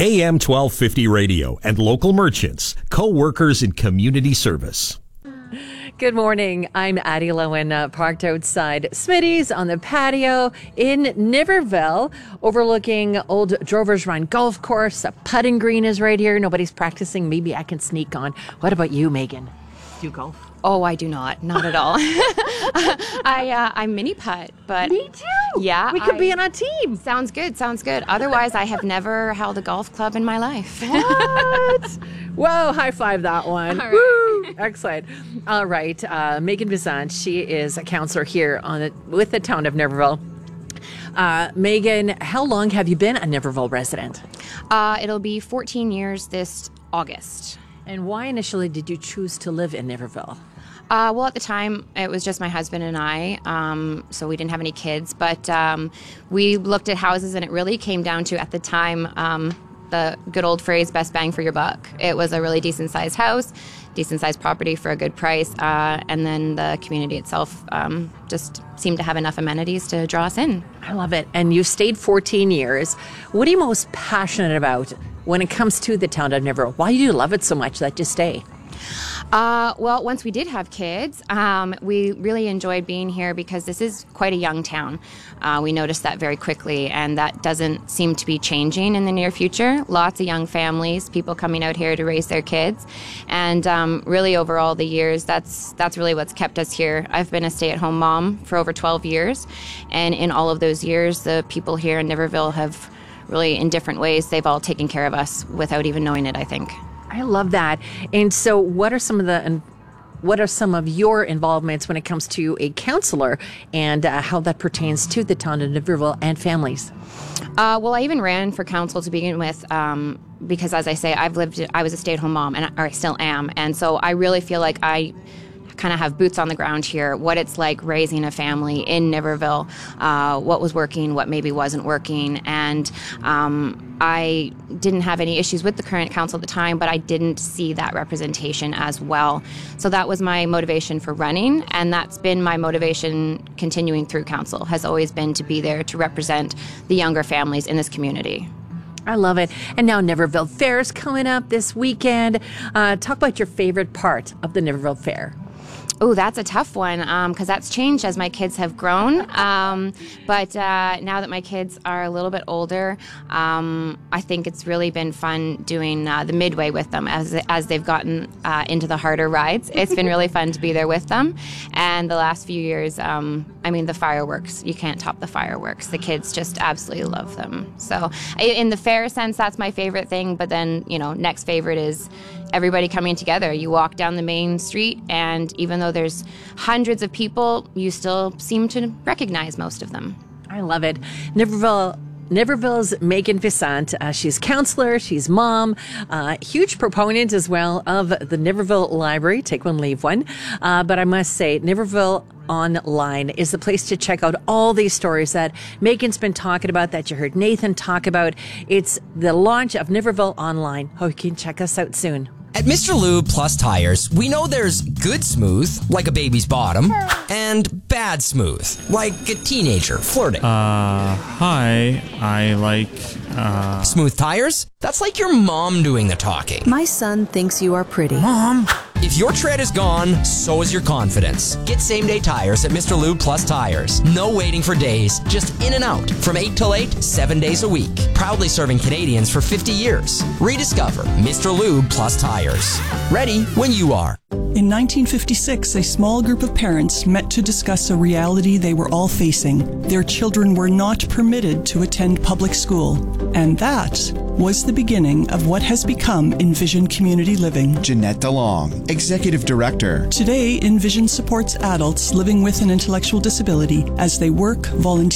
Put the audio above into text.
AM 1250 radio and local merchants, co-workers in community service. Good morning. I'm Addie Lowen, parked outside Smitty's on the patio in Niverville, overlooking Old Drovers Run Golf Course. A putting green is right here. Nobody's practicing. Maybe I can sneak on. What about you, Megan? Do you golf? Oh, I do not at all. I mini putt, but me too. Yeah, we could be on a team. Sounds good. Otherwise, I have never held a golf club in my life. What? Whoa! High five that one. All right. Woo! Excellent. All right, Megan Vizant. She is a counselor here with the town of Niverville. Megan, how long have you been a Niverville resident? It'll be 14 years this August. And why initially did you choose to live in Niverville? Well, at the time, it was just my husband and I, so we didn't have any kids. But we looked at houses, and it really came down to, at the time, the good old phrase, best bang for your buck. It was a really decent-sized house, decent-sized property for a good price, and then the community itself just seemed to have enough amenities to draw us in. I love it. And you stayed 14 years. What are you most passionate about when it comes to the town of Niverville? Why do you love it so much that you stay? Well, once we did have kids, we really enjoyed being here because this is quite a young town. We noticed that very quickly, and that doesn't seem to be changing in the near future. Lots of young families, people coming out here to raise their kids. And really over all the years, that's really what's kept us here. I've been a stay-at-home mom for over 12 years, and in all of those years, the people here in Niverville have really, in different ways, they've all taken care of us without even knowing it, I think. I love that. And so what are some of your involvements when it comes to a counselor and how that pertains to the town of Niverville and families? Well, I even ran for council to begin with because, as I say, I was a stay-at-home mom, or I still am. And so I really feel like I kind of have boots on the ground here, what it's like raising a family in Niverville, what was working, what maybe wasn't working. And I didn't have any issues with the current council at the time, but I didn't see that representation as well. So that was my motivation for running, and that's been my motivation continuing through council, has always been to be there to represent the younger families in this community. I love it. And now Niverville Fair is coming up this weekend. Talk about your favorite part of the Niverville Fair. Oh, that's a tough one because that's changed as my kids have grown. But now that my kids are a little bit older, I think it's really been fun doing the midway with them as they've gotten into the harder rides. It's been really fun to be there with them. And the last few years, the fireworks, you can't top the fireworks. The kids just absolutely love them. So in the fair sense, that's my favorite thing. But then, next favorite is everybody coming together. You walk down the main street, and even though there's hundreds of people, you still seem to recognize most of them. I love it. Niverville's Megan Vizant. She's counselor, she's mom, huge proponent as well of the Niverville Library. Take one, leave one. But I must say, Niverville Online is the place to check out all these stories that Megan's been talking about, that you heard Nathan talk about. It's the launch of Niverville Online. Hope you can check us out soon. At Mr. Lube Plus Tires, we know there's good smooth, like a baby's bottom, and bad smooth, like a teenager flirting. Hi, I like, Smooth tires? That's like your mom doing the talking. My son thinks you are pretty. Mom! If your tread is gone, so is your confidence. Get same-day tires at Mr. Lube Plus Tires. No waiting for days, just in and out. From 8 till 8, 7 days a week. Proudly serving Canadians for 50 years. Rediscover Mr. Lube Plus Tires. Ready when you are. In 1956, a small group of parents met to discuss a reality they were all facing. Their children were not permitted to attend public school. And that was the beginning of what has become Envision Community Living. Jeanette DeLong, Executive Director. Today, Envision supports adults living with an intellectual disability as they work, volunteer,